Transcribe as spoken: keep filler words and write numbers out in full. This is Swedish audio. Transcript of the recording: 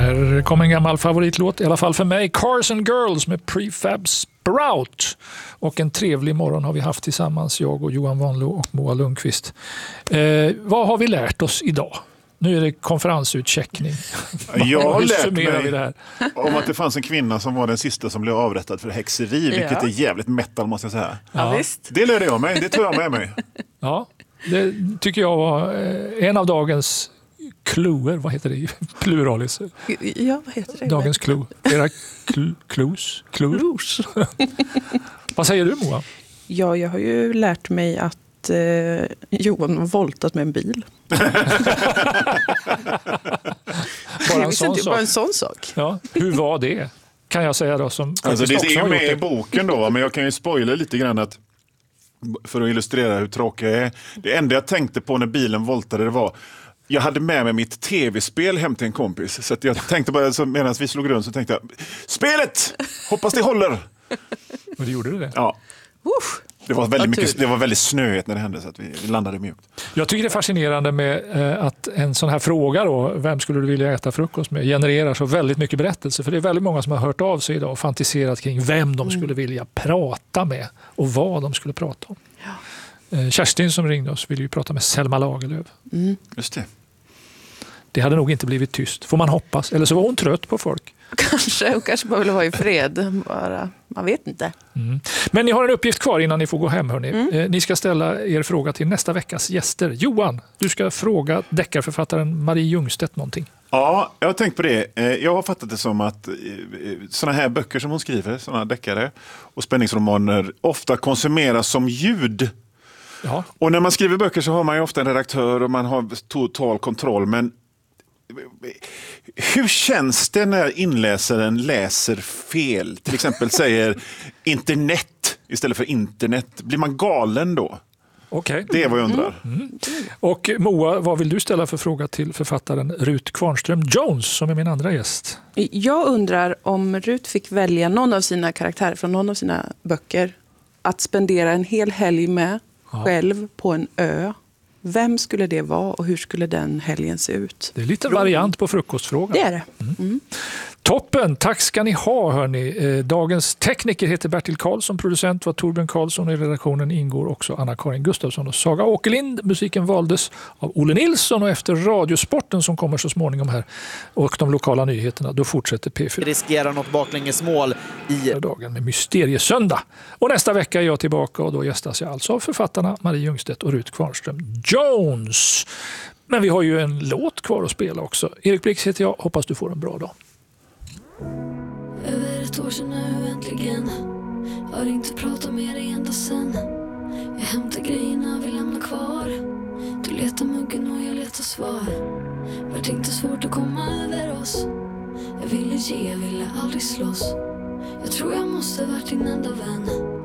Här kommer en gammal favoritlåt, i alla fall för mig. Cars and Girls med Prefab Sprout. Och en trevlig morgon har vi haft tillsammans, jag och Johan Wanlo och Moa Lundqvist. Eh, vad har vi lärt oss idag? Nu är det konferensutcheckning. Jag har lärt summerar vi mig det här? om att det fanns en kvinna som var den sista som blev avrättad för häxeri, vilket Ja. är jävligt metal måste jag säga. Ja, visst. Det lärde jag mig, det tog jag med mig. Ja, det tycker jag var eh, en av dagens cluer, vad heter det? Pluralis. Ja, vad heter det? Dagens clue. Era cl- clues? Clue? Rouge. Vad säger du, Moa? Ja, jag har ju lärt mig att eh, Johan har voltat med en bil. Bara Jag en visste sån inte, sak. bara en sån sak. Ja, hur var det? Kan jag säga då som Alltså, det också är ju har med gjort i det. boken då, men jag kan ju spoila lite grann att för att illustrera hur tråkig jag är. Det enda jag tänkte på när bilen voltade det var jag hade med mig mitt tv-spel hem till en kompis. Så att jag tänkte bara, så medan vi slog runt så tänkte jag, spelet! Hoppas det håller! Och det gjorde det det? Ja. Usch. Det var väldigt, Vad mycket, tur. det var väldigt snöigt när det hände så att vi, vi landade mjukt. Jag tycker det är fascinerande med eh, att en sån här fråga då, vem skulle du vilja äta frukost med, genererar så väldigt mycket berättelser. För det är väldigt många som har hört av sig idag och fantiserat kring vem de skulle vilja prata med och vad de skulle prata om. Ja. Eh, Kerstin som ringde oss ville ju prata med Selma Lagerlöf. Mm. Just det. Det hade nog inte blivit tyst, får man hoppas. Eller så var hon trött på folk. Kanske, hon kanske bara vill vara i fred. Bara, man vet inte. Mm. Men ni har en uppgift kvar innan ni får gå hem. Hörni. Mm. Eh, ni ska ställa er fråga till nästa veckas gäster. Johan, du ska fråga deckarförfattaren Marie Ljungstedt någonting. Ja, jag har tänkt på det. Eh, Jag har fattat det som att sådana här böcker som hon skriver, sådana deckare och spänningsromaner ofta konsumeras som ljud. Ja. Och när man skriver böcker så har man ju ofta en redaktör och man har total kontroll. Men hur känns det när inläsaren läser fel? Till exempel säger internet istället för internet. Blir man galen då? Okej. Det är vad jag undrar. Mm. Och Moa, vad vill du ställa för fråga till författaren Ruth Kvarnström Jones som är min andra gäst? Jag undrar om Ruth fick välja någon av sina karaktärer från någon av sina böcker att spendera en hel helg med Ja. själv på en ö. Vem skulle det vara och hur skulle den helgen se ut? Det är lite variant på frukostfrågan. Det är det. Mm. Toppen, tack ska ni ha hörni. Eh, Dagens tekniker heter Bertil Karlsson, producent var Torbjörn Karlsson och i redaktionen ingår också Anna-Karin Gustafsson och Saga Åkerlind. Musiken valdes av Olle Nilsson och efter Radiosporten som kommer så småningom här och de lokala nyheterna, då fortsätter P fyra. Riskerar något baklängesmål i Dagen med Mysteriesöndag. Och nästa vecka är jag tillbaka och då gästas jag alltså av författarna Marie Ljungstedt och Ruth Kvarnström Jones. Men vi har ju en låt kvar att spela också. Erik Blix heter jag, hoppas du får en bra dag. Över ett år sedan nu äntligen har inte pratat med dig ända sen. Jag hämtar grejerna vi lämnar kvar. Du letar muggen och jag letar svar. Vart inte svårt att komma över oss. Jag ville ge, jag ville aldrig slåss. Jag tror jag måste varit din enda vän.